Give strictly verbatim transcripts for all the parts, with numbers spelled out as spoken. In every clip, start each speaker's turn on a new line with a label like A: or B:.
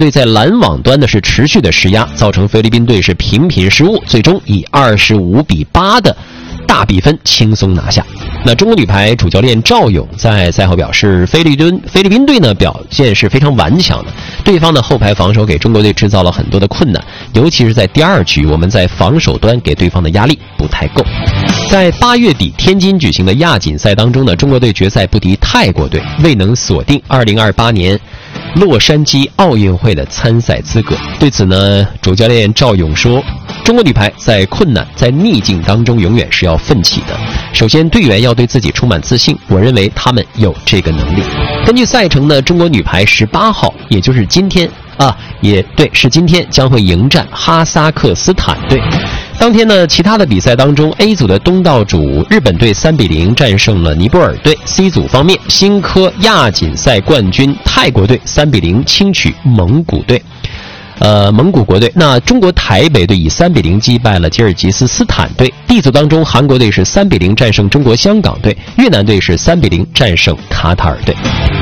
A: 队在拦网端呢是持续的施压，造成菲律宾队是频频失误，最终以二十五比八的大比分轻松拿下。那中国女排主教练赵勇在赛后表示，菲律宾菲律宾队呢表现是非常顽强的，对方的后排防守给中国队制造了很多的困难，尤其是在第二局，我们在防守端给对方的压力不太够。在八月底天津举行的亚锦赛当中呢，中国队决赛不敌泰国队，未能锁定二零二八年洛杉矶奥运会的参赛资格。对此呢，主教练赵勇说，中国女排在困难在逆境当中永远是要奋起的，首先队员要对自己充满自信，我认为他们有这个能力。根据赛程呢，中国女排十八号也就是今天啊，也对，是今天将会迎战哈萨克斯坦队。当天呢，其他的比赛当中 ，A 组的东道主日本队三比零战胜了尼泊尔队。C 组方面，新科亚锦赛冠军泰国队三比零轻取蒙古队。呃，蒙古国队。那中国台北队以三比零击败了吉尔吉斯斯坦队。D 组当中，韩国队是三比零战胜中国香港队，越南队是三比零战胜卡塔尔队。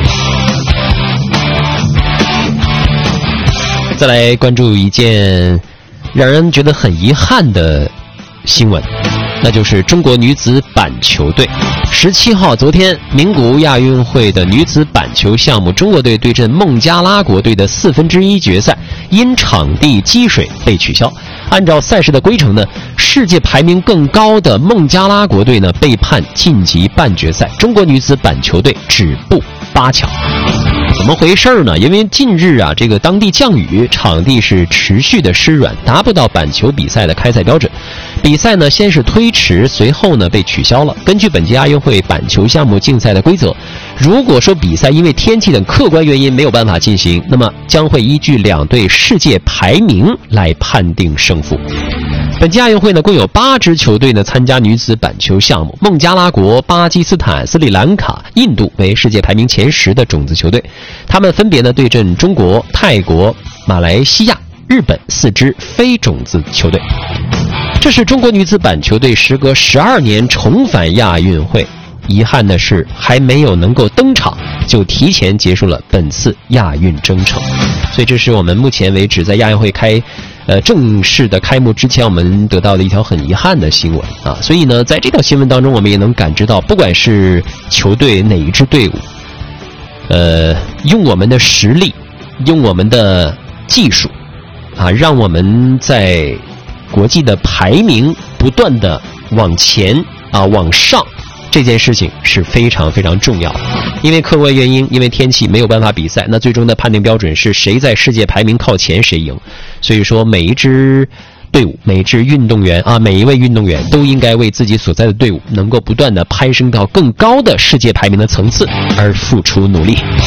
A: 再来关注一件让人觉得很遗憾的新闻，那就是中国女子板球队。十七号，昨天名古屋亚运会的女子板球项目，中国队对阵孟加拉国队的四分之一决赛，因场地积水被取消。按照赛事的规程呢，世界排名更高的孟加拉国队呢被判晋级半决赛，中国女子板球队止步八强。怎么回事呢？因为近日啊，这个当地降雨，场地是持续的湿软，达不到板球比赛的开赛标准。比赛呢，先是推迟，随后呢被取消了。根据本届亚运会板球项目竞赛的规则，如果说比赛因为天气等客观原因没有办法进行，那么将会依据两队世界排名来判定胜负。本届亚运会呢，共有八支球队呢参加女子板球项目，孟加拉国、巴基斯坦、斯里兰卡、印度为世界排名前十的种子球队，他们分别呢对阵中国、泰国、马来西亚、日本四支非种子球队。这是中国女子板球队时隔十二年重返亚运会，遗憾的是还没有能够登场，就提前结束了本次亚运征程。所以这是我们目前为止在亚运会开呃正式的开幕之前，我们得到的一条很遗憾的新闻啊。所以呢，在这条新闻当中，我们也能感知到，不管是球队哪一支队伍，呃，用我们的实力，用我们的技术啊，让我们在国际的排名不断的往前啊往上，这件事情是非常非常重要的。因为客观原因，因为天气没有办法比赛，那最终的判定标准是谁在世界排名靠前谁赢。所以说每一支队伍，每一支运动员啊，每一位运动员都应该为自己所在的队伍能够不断的攀升到更高的世界排名的层次而付出努力。